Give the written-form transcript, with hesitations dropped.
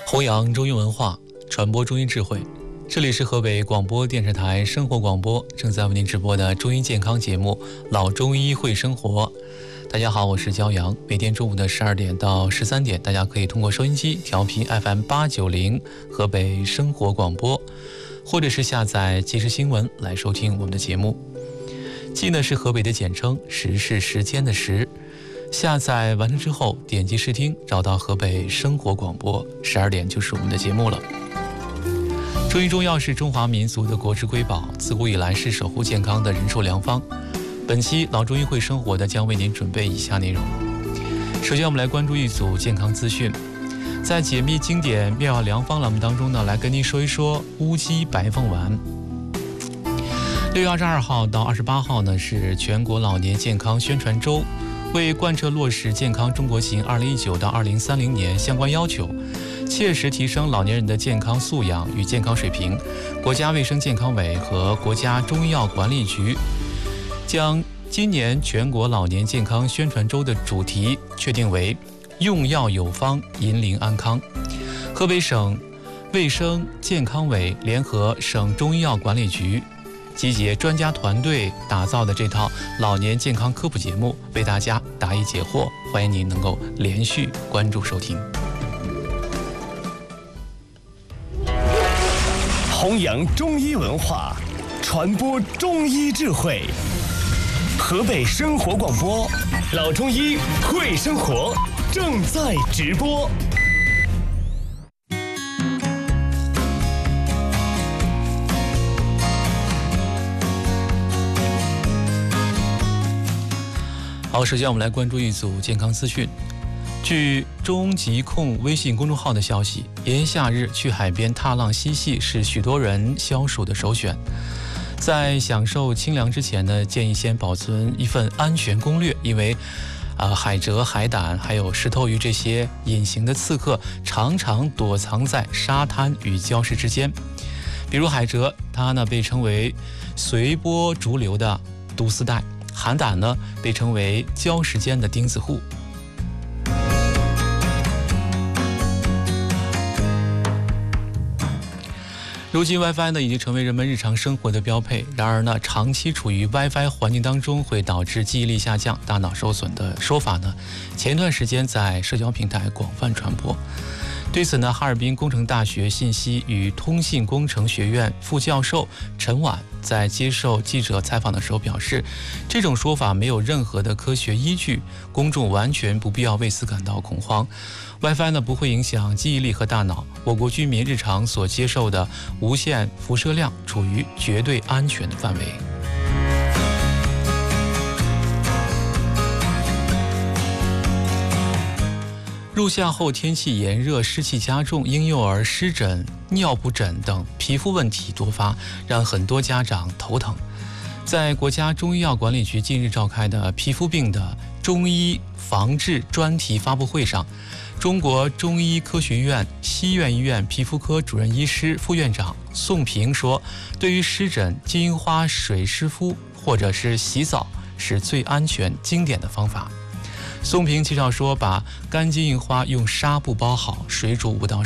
弘扬中医文化，传播中医智慧。这里是河北广播电视台生活广播正在为您直播的中医健康节目《老中医会生活》。大家好，我是焦阳。每天中午的12点到13点，大家可以通过收音机调频 FM890河北生活广播，或者是下载即时新闻来收听我们的节目。记呢是河北的简称，时是时间的时。下载完成之后，点击试听，找到河北生活广播，12点就是我们的节目了。中医中药是中华民族的国之瑰宝，自古以来是守护健康的人寿良方。本期老中医会生活的将为您准备以下内容。首先我们来关注一组健康资讯。在解密经典妙药良方栏目当中呢，来跟您说一说乌鸡白凤丸。6月22号到28号呢是全国老年健康宣传周。为贯彻落实健康中国行2019到2030年相关要求，切实提升老年人的健康素养与健康水平，国家卫生健康委和国家中医药管理局将今年全国老年健康宣传周的主题确定为用药有方，引领安康。河北省卫生健康委联合省中医药管理局集结专家团队打造的这套老年健康科普节目，为大家答疑解惑。欢迎您能够连续关注收听。 弘扬中医文化，传播中医智慧。河北生活广播，老中医会生活正在直播。 好，首先我们来关注一组健康资讯。据中疾控微信公众号的消息，炎夏日去海边踏浪嬉戏是许多人消暑的首选。在享受清凉之前呢，建议先保存一份安全攻略，因为海蜇、海胆还有石头鱼这些隐形的刺客常常躲藏在沙滩与礁石之间。比如海蜇，它呢被称为随波逐流的毒丝带。海胆呢被称为礁石间的钉子户。如今 WiFi 呢已经成为人们日常生活的标配，然而呢长期处于 WiFi 环境当中会导致记忆力下降、大脑受损的说法呢，前一段时间在社交平台广泛传播。对此呢，哈尔滨工程大学信息与通信工程学院副教授陈婉在接受记者采访的时候表示，这种说法没有任何的科学依据，公众完全不必要为此感到恐慌。WiFi 呢不会影响记忆力和大脑，我国居民日常所接受的无线辐射量处于绝对安全的范围。入夏后天气炎热，湿气加重，婴幼儿湿疹、尿布疹等皮肤问题多发，让很多家长头疼。在国家中医药管理局近日召开的皮肤病的中医防治专题发布会上，中国中医科学院西苑医院皮肤科主任医师、副院长宋平说，对于湿疹，金银花水湿敷或者是洗澡是最安全经典的方法。宋平介绍说，把干金银花用纱布包好，水煮5到